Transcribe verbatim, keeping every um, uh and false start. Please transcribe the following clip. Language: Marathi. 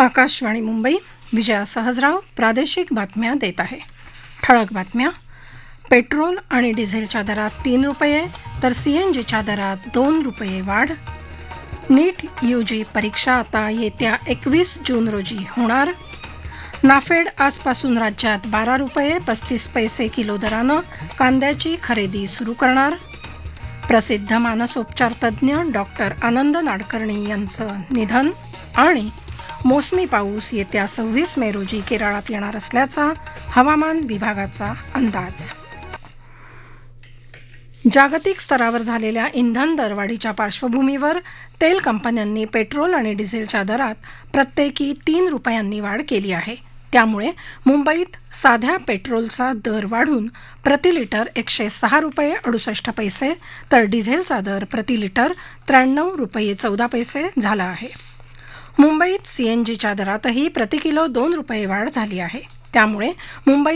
आकाशवाणी मुंबई. विजया सहजराव प्रादेशिक बातम्या देत आहे. ठळक बातम्या. पेट्रोल आणि डिझेलच्या दरात तीन रुपये तर सीएनजीच्या दरात दोन रुपये वाढ. नीट यूजी परीक्षा आता येत्या एकवीस जून रोजी होणार. नाफेड आजपासून राज्यात बारा रुपये पस्तीस पैसे किलो दरानं कांद्याची खरेदी सुरू करणार. प्रसिद्ध मानसोपचार तज्ज्ञ डॉक्टर आनंद नाडकर्णी यांचं निधन. आणि मोसमी पाऊस येत्या सव्वीस मे रोजी केरळात येणार असल्याचा हवामान विभागाचा अंदाज. जागतिक स्तरावर झालेल्या इंधन दरवाढीच्या पार्श्वभूमीवर तेल कंपन्यांनी पेट्रोल आणि डिझेलच्या दरात प्रत्येकी तीन रुपयांनी वाढ केली आहे. त्यामुळे मुंबईत साध्या पेट्रोलचा दर वाढून प्रति लिटर एकशे सहा रुपये अडुसष्ट पैसे तर डिझेलचा दर प्रति लिटर त्र्याण्णव रुपये चौदा पैसे झाला आहे. मुंबईत सीएनजीच्या दरातही प्रति किलो दोन रुपये वाढ झाली आहे. त्यामुळे मुंबई